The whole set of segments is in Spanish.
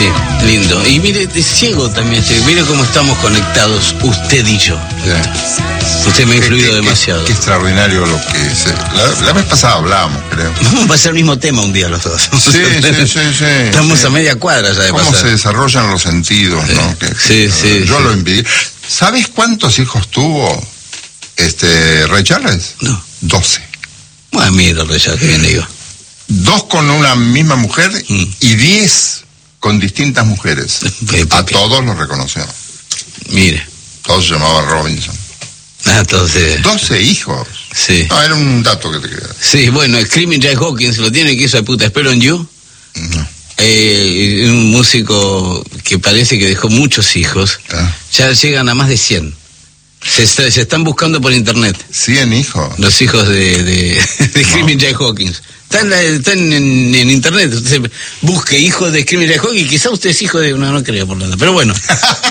Sí, lindo. Y mire, de ciego también, mire cómo estamos conectados, usted y yo. Sí. Usted me ha influido demasiado. Qué extraordinario lo que la vez pasada hablábamos, creo. Vamos a pasar el mismo tema un día los dos. Sí. Estamos a media cuadra ya de cómo pasar. se desarrollan los sentidos, ¿no? Sí. Yo lo envidié. ¿Sabes cuántos hijos tuvo Ray Charles? No. 12. Bueno, mira, Reyes, que bien digo. 2 con una misma mujer y 10 con distintas mujeres. A todos los reconoció. Mire. Todos se llamaban Robinson. Entonces... 12 hijos. Sí. No, era un dato que te queda. Sí, bueno, Screaming Jay Hawkins lo tiene que hizo de puta. Espero en You. No. Un músico que parece que dejó muchos hijos. Ya llegan a más de 100. Se están buscando por internet. 100 hijos. Los hijos de Screaming Jay Hawkins. Están en internet. Usted busque hijos de Screaming Jay Hawkins. Quizá usted es hijo de... No creo por nada. Pero bueno.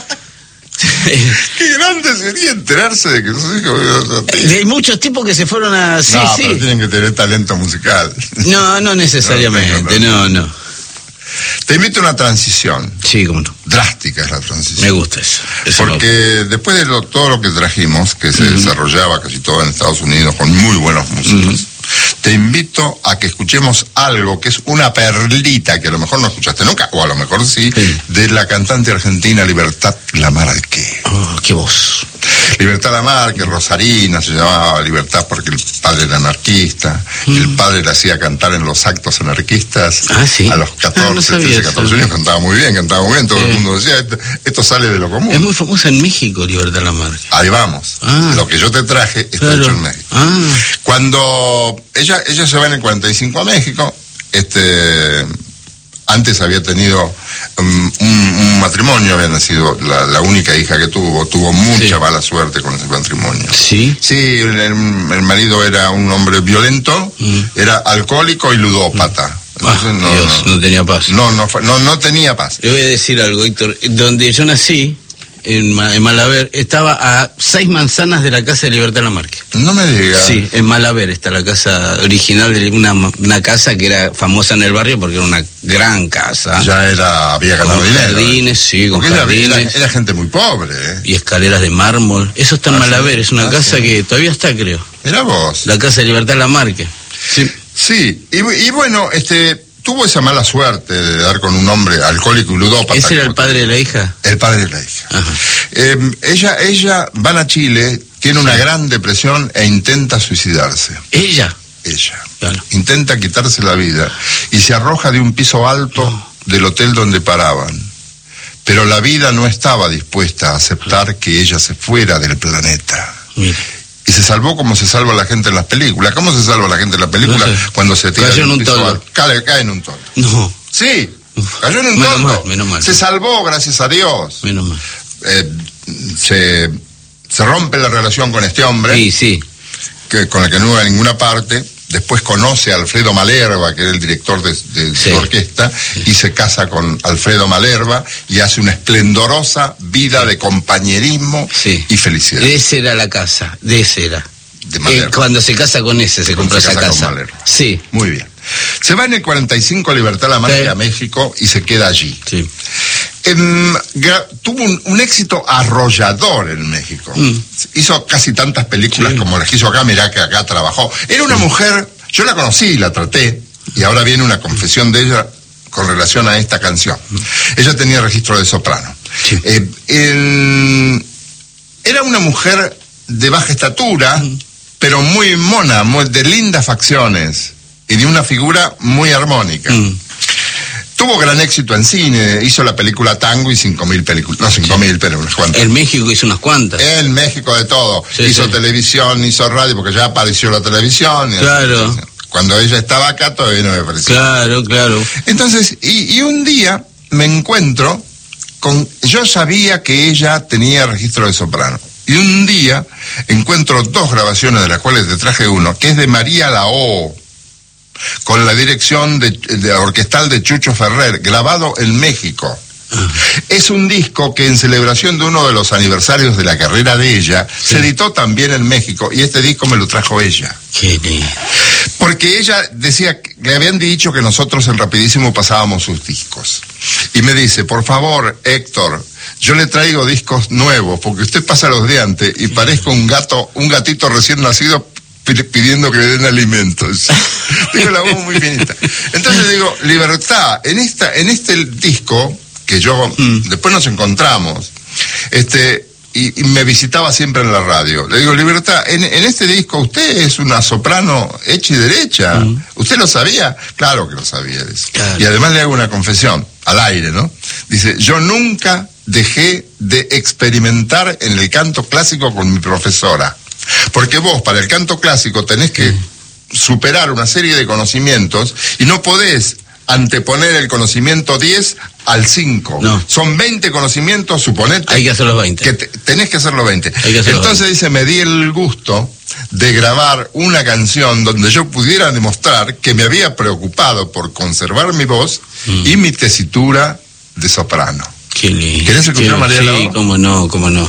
Qué grande sería enterarse de que sus hijos... Hay muchos tipos que se fueron a... Sí, no, pero tienen que tener talento musical. No necesariamente. No. Te invito a una transición. Sí, cómo no. Drástica es la transición. Me gusta eso. Porque después de todo lo que trajimos, que se desarrollaba casi todo en Estados Unidos con muy buenos músicos, te invito a que escuchemos algo que es una perlita que a lo mejor no escuchaste nunca, o a lo mejor sí, de la cantante argentina Libertad Lamarque. Oh, qué voz. Libertad Lamarque, rosarina, se llamaba Libertad porque el padre era anarquista, el padre le hacía cantar en los actos anarquistas. ¿Sí? A los 14 años cantaba muy bien, todo el mundo decía, esto sale de lo común. Es muy famosa en México, Libertad Lamarque. Ahí vamos. Lo que yo te traje está hecho en México. Cuando ella se va en el 45 a México, antes había tenido un matrimonio, había nacido la única hija que tuvo mucha mala suerte con ese matrimonio. ¿Sí? Sí, el marido era un hombre violento, era alcohólico y ludópata. Entonces, no tenía paz. No tenía paz. Le voy a decir algo, Héctor. Donde yo nací, en Malaber, estaba a 6 manzanas de la casa de Libertad Lamarque. No me digas. Sí, en Malaber está la casa original de una casa que era famosa en el barrio porque era una gran casa. Ya había ganado dinero. Jardines, sí, con jardines. Era gente muy pobre, Y escaleras de mármol. Eso está en Malaber, es una casa que todavía está, creo. Mirá vos. La casa de Libertad Lamarque. Sí, y bueno, tuvo esa mala suerte de dar con un hombre alcohólico y ludópata. ¿Ese era el padre de la hija? El padre de la hija. Ajá. Ella van a Chile, tiene una gran depresión e intenta suicidarse. ¿Ella? Ella. Claro. Intenta quitarse la vida y se arroja de un piso alto del hotel donde paraban. Pero la vida no estaba dispuesta a aceptar que ella se fuera del planeta. Mira. Y se salvó como se salva la gente en las películas. ¿Cómo se salva la gente en las películas? No sé. Cuando se tira en un toldo. Cae en un toldo. No. Sí, cayó en un toldo. Menos mal. Se salvó, gracias a Dios. Menos mal. Se rompe la relación con este hombre. Sí. Con el que no iba a ninguna parte. Después conoce a Alfredo Malerba, que era el director de su orquesta, y se casa con Alfredo Malerba y hace una esplendorosa vida de compañerismo y felicidad. De esa era la casa, de esa era. De Malerba. Cuando se casa con ese, se compra esa casa. Sí. Muy bien. Se va en el 45 Libertad Lamarque a México y se queda allí. Sí. Tuvo un éxito arrollador en México. Hizo casi tantas películas como las que hizo acá. Mirá que acá trabajó. Era una mujer, yo la conocí, la traté, y ahora viene una confesión de ella con relación a esta canción. Ella tenía registro de soprano. Sí. Era una mujer de baja estatura, pero muy mona, de lindas facciones y de una figura muy armónica. Tuvo gran éxito en cine, hizo la película Tango y 5.000 películas, no 5.000, pero unas cuantas. En México hizo unas cuantas. En México de todo. Hizo televisión, hizo radio, porque ya apareció la televisión. Claro. Cuando ella estaba acá todavía no me pareció. Claro. Entonces, y un día me encuentro yo sabía que ella tenía registro de soprano. Y un día encuentro 2 grabaciones, de las cuales te traje uno, que es de María Lao, con la dirección de orquestal de Chucho Ferrer, grabado en México. Es un disco que en celebración de uno de los aniversarios de la carrera de ella, se editó también en México, y este disco me lo trajo ella. Qué lindo. Porque ella decía, le habían dicho que nosotros en Rapidísimo pasábamos sus discos. Y me dice, por favor, Héctor, yo le traigo discos nuevos, porque usted pasa los de antes y parezco un gatito recién nacido pidiendo que le den alimentos. Digo, la voz muy finita. Entonces digo, Libertad, en este disco, que yo, después nos encontramos, y me visitaba siempre en la radio. Le digo, Libertad, en este disco usted es una soprano hecha y derecha. ¿Usted lo sabía? Claro que lo sabía de eso. Claro. Y además le hago una confesión, al aire, ¿no? Dice, yo nunca dejé de experimentar en el canto clásico con mi profesora. Porque vos, para el canto clásico, tenés que superar una serie de conocimientos y no podés anteponer el conocimiento 10 al 5. No. Son 20 conocimientos, suponete. Hay que hacer los 20. Que tenés que hacer los 20. Entonces dice, me di el gusto de grabar una canción donde yo pudiera demostrar que me había preocupado por conservar mi voz y mi tesitura de soprano. Qué lindo. ¿Querés escuchar, Mariela? Sí, cómo no.